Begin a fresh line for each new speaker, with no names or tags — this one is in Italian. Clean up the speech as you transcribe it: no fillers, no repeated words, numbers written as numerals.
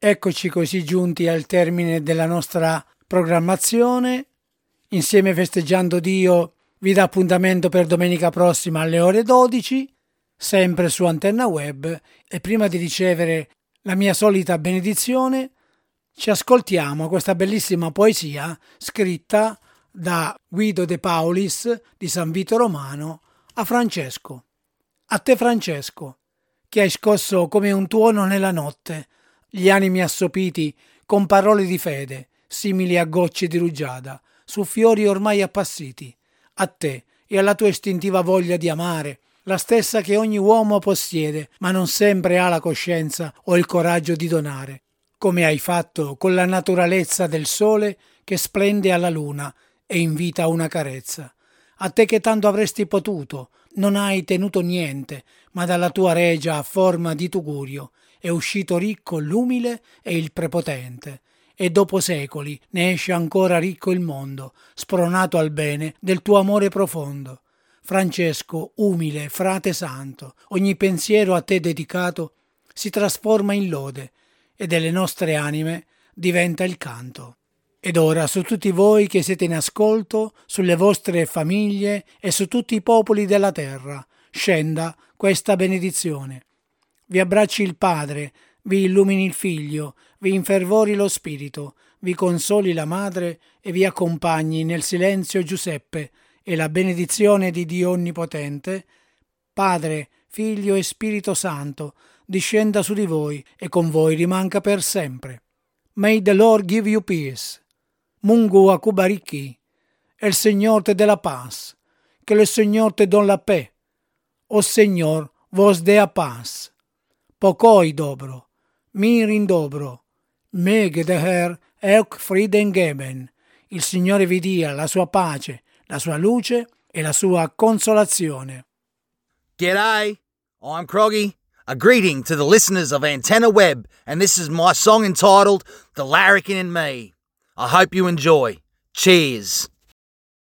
Eccoci così giunti al termine della nostra programmazione. Insieme festeggiando Dio vi dà appuntamento per domenica prossima alle ore 12, sempre su Antenna Web, e prima di ricevere la mia solita benedizione ci ascoltiamo questa bellissima poesia scritta da Guido De Paulis di San Vito Romano a Francesco. A te Francesco, che hai scosso come un tuono nella notte gli animi assopiti con parole di fede, simili a gocce di rugiada, su fiori ormai appassiti. A te e alla tua istintiva voglia di amare, la stessa che ogni uomo possiede, ma non sempre ha la coscienza o il coraggio di donare, come hai fatto con la naturalezza del sole che splende alla luna e invita a una carezza. A te che tanto avresti potuto, non hai tenuto niente, ma dalla tua regia a forma di tugurio è uscito ricco l'umile e il prepotente, e dopo secoli ne esce ancora ricco il mondo, spronato al bene del tuo amore profondo. Francesco, umile, frate santo, ogni pensiero a te dedicato si trasforma in lode e delle nostre anime diventa il canto. Ed ora su tutti voi che siete in ascolto, sulle vostre famiglie e su tutti i popoli della terra, scenda questa benedizione. Vi abbracci il Padre, vi illumini il Figlio, vi infervori lo Spirito, vi consoli la Madre e vi accompagni nel silenzio Giuseppe, e la benedizione di Dio Onnipotente, Padre, Figlio e Spirito Santo, discenda su di voi e con voi rimanga per sempre. May the Lord give you peace. Mungu akubariki. El Señor te dé la paz. Que el Señor te donne la paix. O Señor vos dea paz. Pokoj dobro, mir in dobro, meg de her euk frieden geben. Il Signore vi dia la sua pace, la sua luce e la sua consolazione.
G'day, I'm Croggy. A greeting to the listeners of Antenna Web, and this is my song entitled The Larrikin and Me. I hope you enjoy. Cheers.